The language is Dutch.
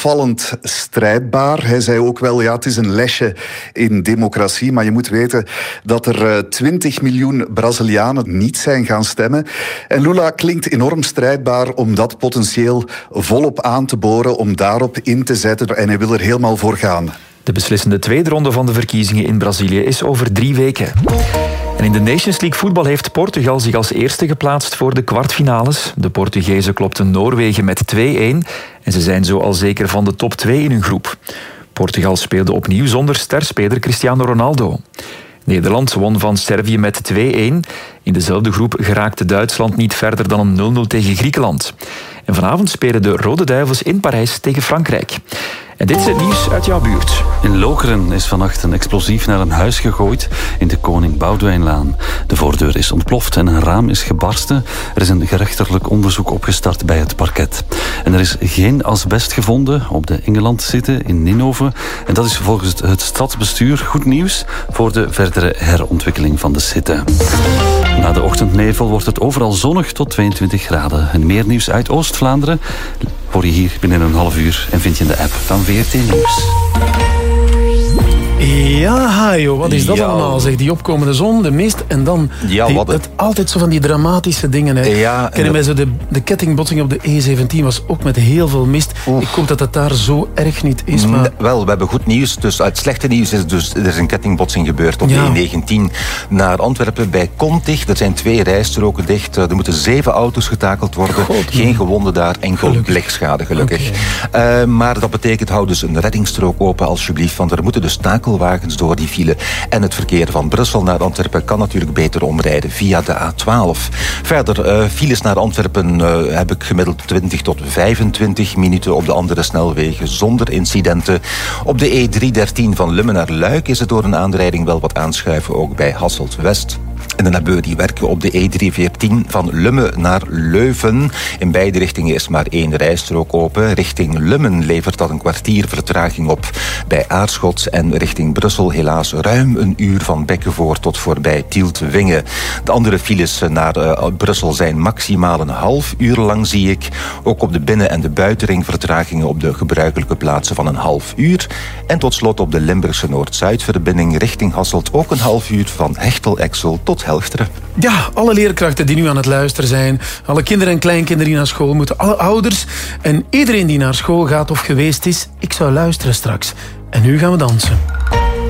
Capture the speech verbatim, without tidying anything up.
opvallend strijdbaar. Hij zei ook wel, ja, het is een lesje in democratie, maar je moet weten dat er twintig miljoen Brazilianen niet zijn gaan stemmen. En Lula klinkt enorm strijdbaar om dat potentieel volop aan te boren, om daarop in te zetten. En hij wil er helemaal voor gaan. De beslissende tweede ronde van de verkiezingen in Brazilië is over drie weken. En in de Nations League voetbal heeft Portugal zich als eerste geplaatst voor de kwartfinales. De Portugezen klopten Noorwegen met twee-een en ze zijn zo al zeker van de top twee in hun groep. Portugal speelde opnieuw zonder sterspeler Cristiano Ronaldo. Nederland won van Servië met twee-een. In dezelfde groep geraakte Duitsland niet verder dan een nul-nul tegen Griekenland. En vanavond spelen de Rode Duivels in Parijs tegen Frankrijk. En dit is het nieuws uit jouw buurt. In Lokeren is vannacht een explosief naar een huis gegooid in de Koning Boudewijnlaan. De voordeur is ontploft en een raam is gebarsten. Er is een gerechtelijk onderzoek opgestart bij het parket. En er is geen asbest gevonden op de Engelandzitting in Ninove. En dat is volgens het stadsbestuur goed nieuws voor de verdere herontwikkeling van de site. Na de ochtendnevel wordt het overal zonnig tot tweeëntwintig graden. En meer nieuws uit Oost-Vlaanderen hoor je hier binnen een half uur en vind je in de app van V R T Nieuws. Ja, Hajo, wat is dat ja. allemaal? Zeg, die opkomende zon, de mist en dan ja, die, wat het, altijd zo van die dramatische dingen. Hè. Ja, Kennen wij zo de, de kettingbotsing op de E zeventien was ook met heel veel mist. Oef. Ik hoop dat het daar zo erg niet is. Maar... Nee, wel, we hebben goed nieuws. Dus uit slechte nieuws is dus er is een kettingbotsing gebeurd op ja. de E negentien naar Antwerpen bij Kontig. Er zijn twee rijstroken dicht. Er moeten zeven auto's getakeld worden. God, geen gewonden daar, enkel gelukkig. Blikschade gelukkig. Okay. Uh, maar dat betekent, hou dus een reddingsstrook open alsjeblieft, want er moeten dus takelwagens door die file. En het verkeer van Brussel naar Antwerpen kan natuurlijk beter omrijden via de A twaalf. Verder, uh, files naar Antwerpen uh, heb ik gemiddeld twintig tot vijfentwintig minuten op de andere snelwegen zonder incidenten. Op de E driehonderddertien van Lummen naar Luik is het door een aanrijding wel wat aanschuiven, ook bij Hasselt-West. En dan hebben we die werken op de E driehonderdveertien van Lummen naar Leuven. In beide richtingen is maar één rijstrook open. Richting Lummen levert dat een kwartier vertraging op bij Aarschot. En richting Brussel helaas ruim een uur van Bekkenvoort tot voorbij Tielt-Wingen. De andere files naar uh, Brussel zijn maximaal een half uur lang, zie ik. Ook op de binnen- en de buitenring vertragingen op de gebruikelijke plaatsen van een half uur. En tot slot op de Limburgse Noord-Zuid-verbinding richting Hasselt ook een half uur van Hechtel-Exel tot Helchteren. Ja, alle leerkrachten die nu aan het luisteren zijn, alle kinderen en kleinkinderen die naar school moeten, alle ouders en iedereen die naar school gaat of geweest is, ik zou luisteren straks. En nu gaan we dansen.